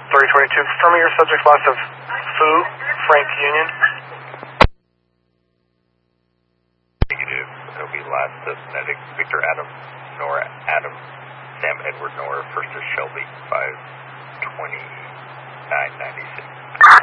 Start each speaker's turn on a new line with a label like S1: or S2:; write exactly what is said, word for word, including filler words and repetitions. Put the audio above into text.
S1: thirty twenty-two, confirming your subject last of Fu, Frank Union.
S2: Negative. It'll be last of Kinetic, Victor Adam, Nora Adam, Sam Edward Nora, first of Shelby, five twenty-nine ninety-six.